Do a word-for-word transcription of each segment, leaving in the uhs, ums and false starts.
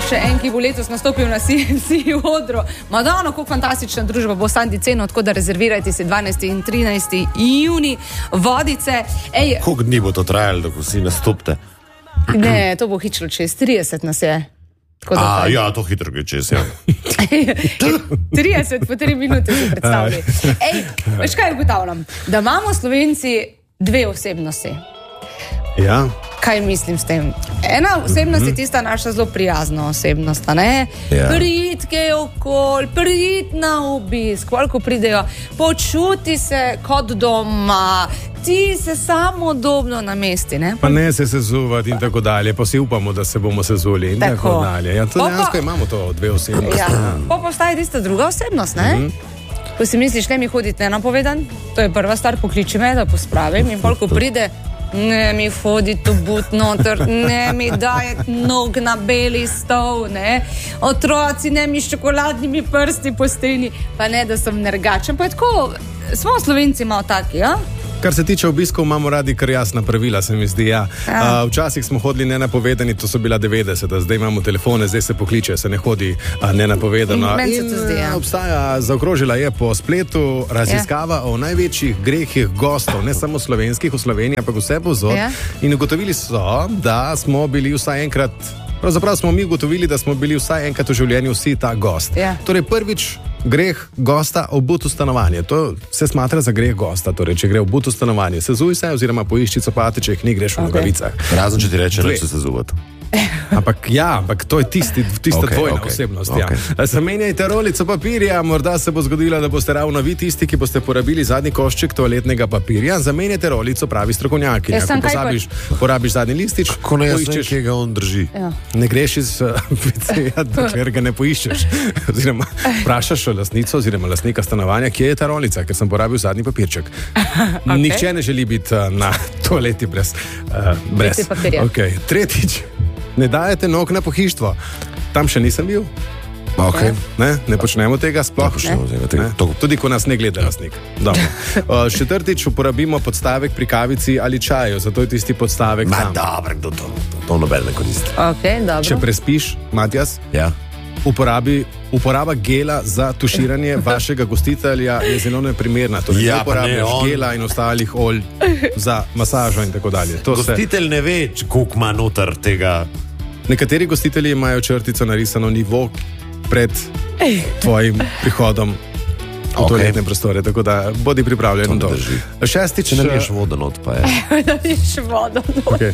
še en, ki bo letos nastopil na C N C odru. Madonna, kako fantastična družba bo Sandi Ceno, tako da rezervirajte si dvanajsti in trinajsti juni Vodice. Ej, koliko dni bo to trajalo, da ko si nastopite? Ne, to bo hitro čez, trideset nas je. A, ja, to hitro gre čez, ja. trideset po tri minute si predstavljaj. Ej, veš kaj ugotavljam? Da imamo Slovenci dve osebnosti. Ja. Kaj mislim s tem? Ena osebnost je tista naša zelo prijazna osebnost, ne? Ja. Pridke okol, prid na obisk, koliko pridejo, počuti se kot doma, ti se samodobno namesti, ne? Pa ne se sezuvati in tako dalje, pa si upamo, da se bomo sezuli in tako, tako dalje. Ja, to dejansko imamo to dve osebnosti. Ja. Pa postaje tista druga osebnost, ne? Mm-hmm. Ko si misliš, ne mi hoditi nenapovedan, to je prva stvar, pokliči me, da pospravim in koliko pride, ne mi hoditi v but noter, ne mi dajeti nog na beli stol, ne, otroci ne mi s čokoladnimi prsti po steni, pa ne, da sem nergačen, pa je tako, smo Slovenci malo taki, ja? Kar se tiče obiskov, imamo radi kar jasna pravila, se mi zdi, ja. Ja. Uh, včasih smo hodili nenapovedani, to so bila devetdeseta, zdaj imamo telefone, zdaj se pokliče, se ne hodi uh, nenapovedano. Meni se to zdi, ja. Obstaja, zaokrožila je po spletu raziskava ja. o največjih grehih gostov, ne samo slovenskih v Sloveniji, ampak vse povsod. Ja. In ugotovili so, da smo bili vsaj enkrat, pravzaprav smo mi ugotovili, da smo bili vsaj enkrat v življenju vsi ta gost. Ja. Torej prvič greh gosta obut v stanovanje. To se smatra za greh gosta. Torej, če gre obut v stanovanje, sezuj se oziroma poišči copate, če jih ni, greš v okay. nogavicah. Razen, če ti reče, da se sezuvati. Ampak ja, ampak to je tisti, tista okay, dvojna okay, osebnost. okay. Ja. Zamenjajte rolico papirja, morda se bo zgodilo, da boste ravno vi tisti, ki boste porabili zadnji košček toaletnega papirja. Zamenjajte rolico, pravi strokovnjaki. Ja, Ko pozabiš, porabiš zadnji listič, ko ne poiščeš, kje ga on drži. Ja. Ne greš iz piceja, dokler ga ne poiščeš. Oziroma, vprašaš lastnico oziroma lastnika stanovanja, kje je ta rolica, ker sem porabil zadnji papirček. Okay. Nihče ne želi biti na toaleti brez, uh, brez. papirja. Okay. Tretjič. Ne dajete nog na pohištvo. Tam še nisem bil. Okay. Ne, ne počnemo tega sploh. Ne. Ne. Tudi ko nas ne gleda lastnik. uh, četrtič, uporabimo podstavek pri kavici ali čaju, zato je tisti podstavek Ma, tam. dobro, kdo to, to noben ne koristi. Okay, dobro. Če prespiš, Matjas, ja. uporabi, uporaba gela za tuširanje vašega gostitelja je zelo neprimerna. Torej, Ja, ne uporabljaš pa ne, on- gela in ostalih olj za masažo in tako dalje. To se, Gostitelj ne ve, koliko ima noter tega. nekateri gostitelji imajo črtico narisano nivo pred tvojim prihodom v Okay. toaletne prostore, tako da bodi pripravljen. To ne to. drži. Šestič, Če naliješ vodo not, pa je. Da viš vodo. okay.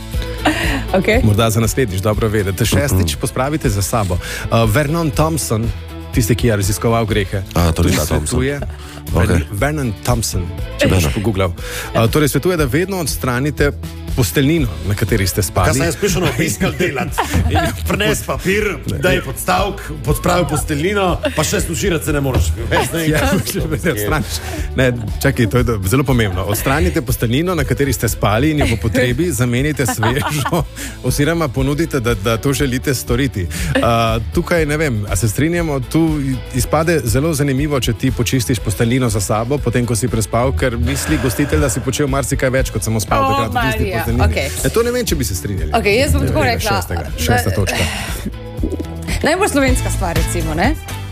Okay. Morda za naslednjič dobro vedete. Šestič, pospravite za sabo. Uh, Vernon Thompson, tisti, ki je raziskoval grehe, A, to ni tudi ta Thompson. svetuje. Okay. Vernon, Vernon Thompson, če boš pogooglal. Uh, torej svetuje, da vedno odstranite posteljnino, na kateri ste spali. Kaj sem jaz prišel na obisk delati? In prines papir, daj podstavk, podspravi posteljnino, pa še sluširati se ne moreš. Ja, ne, odstraniš. Ne, čakaj, to je do- zelo pomembno. Odstranite posteljnino, na kateri ste spali in jo po potrebi zamenite svežo, oziroma ponudite, da, da to želite storiti. Uh, tukaj ne vem, a se strinjamo, tu izpade zelo zanimivo, če ti počistiš posteljino za sabo, potem ko si prespal, ker misli gostitelj, da si počel marsikaj več, kot samo spal. O, takrat v tisti Marija, posteljini. okej. E, to ne vem, če bi se strinjali. Okay, jaz bom tako Ne, rekla. Šestega, šesta Da- točka. Najbolj slovenska stvar, recimo, ne?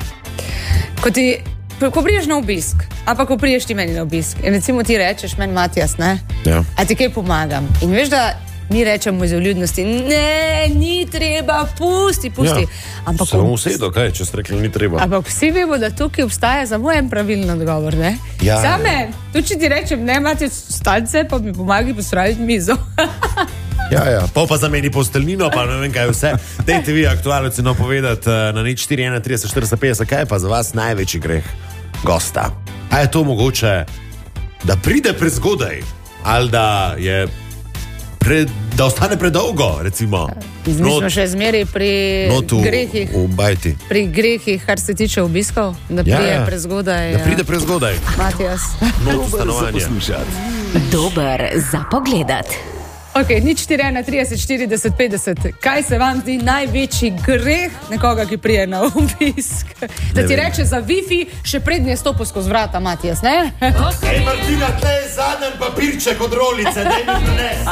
Ko ti, ko priješ na obisk, ali pa ko priješ ti meni na obisk in recimo ti rečeš meni, Matjas, ne? Ja. A ti kaj pomagam? In veš, da mi rečemo iz vljudnosti, ne, ni treba, pusti, pusti. Ja. Ampak, Se bom usedel, kaj, če ste rekli, ni treba. ampak vsi vemo, da tukaj obstaja samo en pravilen odgovor, ne? Ja. Same, tudi če ti rečem, ne, Matjas, vstань se, pa mi pomagaj pospraviti mizo. Ja, ja. Pa pa zameni posteljnino, pa ne vem kaj vse. Dejte vi aktualno ceno povedati eh, na nič štiri ena trideset štirideset petdeset, kaj je pa za vas največji greh gosta? A je to mogoče, da pride prezgodaj ali da je pre, da ostane predolgo, recimo? Mi smo še zmeri pri not v, grehih. v bajti. Pri grehih, kar se tiče obiskov, da Ja, pride ja. prezgodaj. Da pride prezgodaj. Matijas. Not v stanovanje. Dober za pogledat. Ok, nič štiri ena trideset štirideset petdeset. Kaj se vam zdi največji greh nekoga, ki prije na obisk? Da ti reče za Wi-Fi, še prednje stopo skozi vrata, Matijas, ne? Ej, Martina, tle je zadnji papirček od rolice, daj mi prines.